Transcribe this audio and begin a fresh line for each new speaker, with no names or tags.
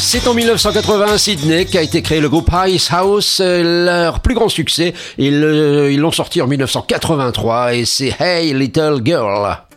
C'est en 1980 à Sydney qu'a été créé le groupe Ice House, leur plus grand succès. Ils l'ont sorti en 1983 et c'est Hey Little Girl.